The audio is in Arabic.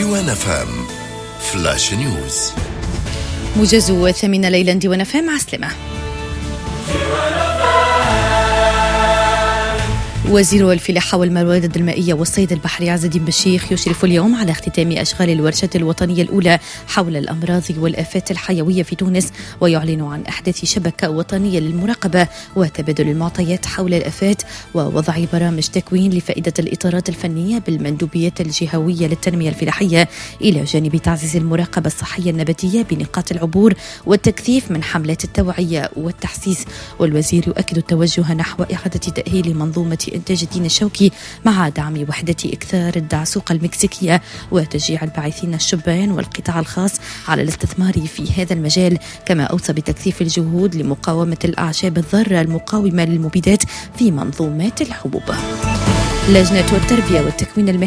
ديوان FM فلاش نيوز. موجز 8 ليلا ديوان FM عسلمة. وزير الفلاحة والموارد المائية والصيد البحري عز الدين بشيخ يشرف اليوم على اختتام أشغال الورشة الوطنية الأولى حول الأمراض والآفات الحيوية في تونس، ويعلن عن إحداث شبكة وطنية للمراقبة وتبادل المعطيات حول الآفات، ووضع برامج تكوين لفائدة الإطارات الفنية بالمندوبيات الجهوية للتنمية الفلاحية، إلى جانب تعزيز المراقبة الصحية النباتية بنقاط العبور والتكثيف من حملات التوعية والتحسيس. والوزير يؤكد التوجه نحو إعادة تأهيل منظومة إنتاج الدين الشوكي مع دعم وحدة إكثار الدعسوقة المكسيكية وتشجيع الباعثين الشبان والقطاع الخاص على الاستثمار في هذا المجال، كما أوصى بتكثيف الجهود لمقاومة الأعشاب الضارة المقاومة للمبيدات في منظومات الحبوب. لجنة التربية والتكوين